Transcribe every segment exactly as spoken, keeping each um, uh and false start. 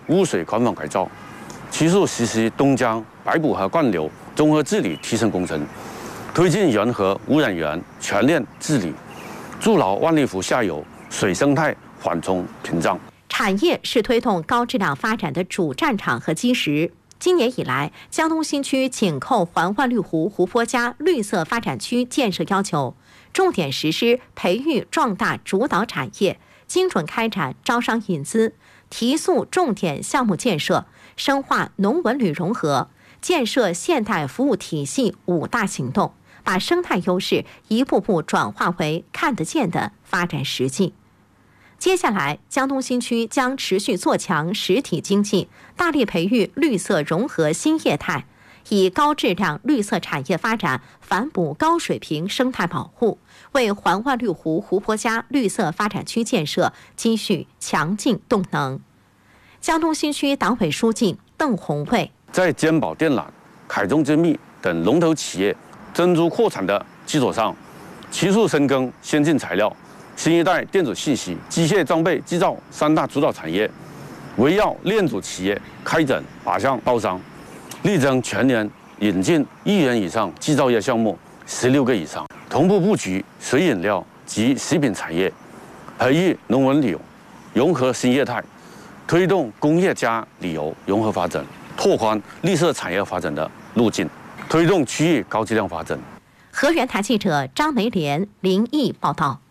污水管网改造，提速实施东江白浦河灌流综合治理提升工程，推进沿河污染源全链治理，筑牢万利湖下游水生态缓冲屏障。 产业是推动高质量发展的主战场和基石。今年以来，江东新区紧扣环万绿湖湖泊加绿色发展区建设要求，重点实施培育壮大主导产业，精准开展招商引资，提速重点项目建设，深化农文旅融合，建设现代服务体系五大行动，把生态优势一步步转化为看得见的发展实际。接下来，江东新区将持续做强实体经济，大力培育绿色融合新业态，以高质量绿色产业发展反哺高水平生态保护，为环万绿湖湖泊加绿色发展区建设积蓄强劲动能。江东新区党委书记邓宏卫在坚宝电缆、凯中精密等龙头企业增猪扩产的基础上，提速深耕先进材料、新一代电子信息、机械装备制造三大主导产业，围绕链组企业开展靶向包商，力争全年引进亿元以上制造业项目十六个以上，同步布局水饮料及食品产业，培育农文旅游融合新业态，推动工业加旅游融合发展，拓宽绿色产业发展的路径，推动区域高质量发展。 河源台记者张梅莲、林毅报道。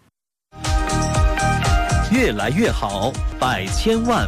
越来越好，百千万。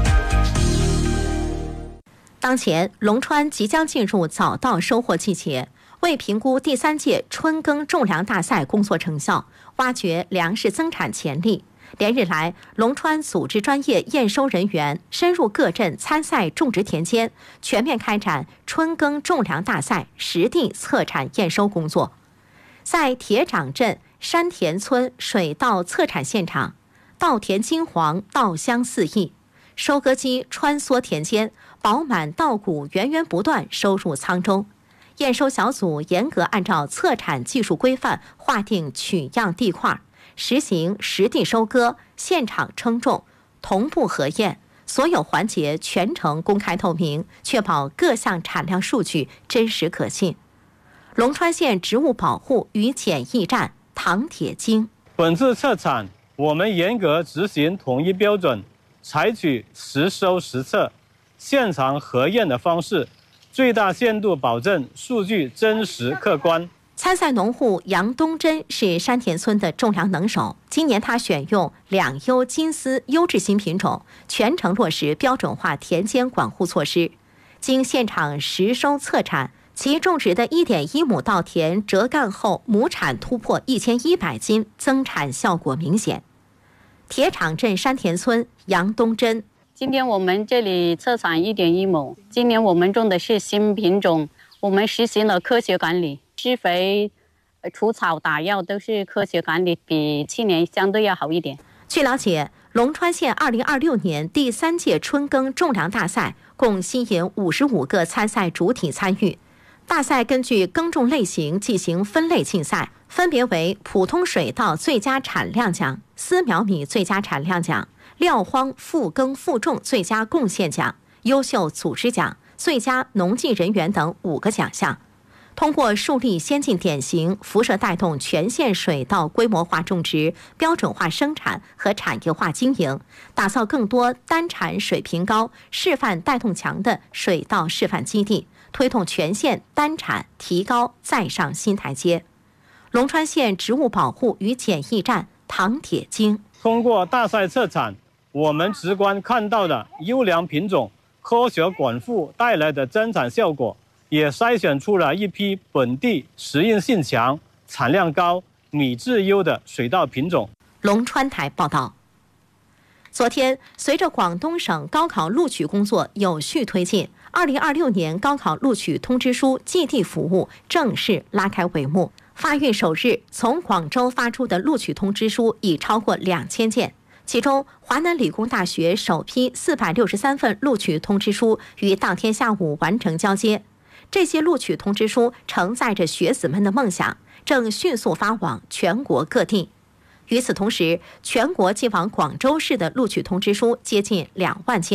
当前，龙川即将进入早稻收获季节，为评估第三届春耕种粮大赛工作成效，挖掘粮食增产潜力，连日来，龙川组织专业验收人员深入各镇参赛种植田间，全面开展春耕种粮大赛实地测产验收工作。在铁掌镇山田村水稻测产现场，稻田金黄，稻香四溢，收割机穿梭田间，饱满稻谷源源不断收入仓中。验收小组严格按照测产技术规范划定取样地块，实行实地收割、现场称重、同步核验，所有环节全程公开透明，确保各项产量数据真实可信。龙川县植物保护与检疫站唐铁晶， 本次测产，我们严格执行统一标准，采取实收实测、现场核验的方式，最大限度保证数据真实客观。 参赛农户杨东珍是山田村的种粮能手，今年他选用两优金丝优质新品种，全程落实标准化田间管护措施。经现场实收测产，其种植的 一点一亩稻田折干后亩产突破一千一百斤，增产效果明显。铁厂镇山田村杨东珍， 今天我们这里测产 一点一亩，今年我们种的是新品种，我们实行了科学管理，施肥、除草、打药都是科学管理，比去年相对要好一点。 据了解，龙川县二零二六年第三届春耕种粮大赛共吸引五十五个参赛主体参与。大赛根据耕种类型进行分类竞赛，分别为普通水稻最佳产量奖、丝苗米最佳产量奖、撂荒复耕复种最佳贡献奖、优秀组织奖、最佳农技人员等五个奖项。通过树立先进典型，辐射带动全县水稻规模化种植、标准化生产和产业化经营，打造更多单产水平高、示范带动强的水稻示范基地，推动全县单产提高再上新台阶。龙川县植物保护与检疫站唐铁晶， 通过大赛测产，我们直观看到的优良品种科学管护带来的增产效果，也筛选出了一批本地适应性强、产量高、米质优的水稻品种。 龙川台报道。昨天，随着广东省高考录取工作有序推进，二零二六年高考录取通知书寄递服务正式拉开帷幕。发运首日，从广州发出的录取通知书已超过两千件，其中华南理工大学首批四百六十三份录取通知书于当天下午完成交接。这些录取通知书承载着学子们的梦想，正迅速发往全国各地。与此同时，全国寄往广州市的录取通知书接近两万件，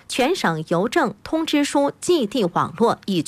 全省邮政通知书寄递网络已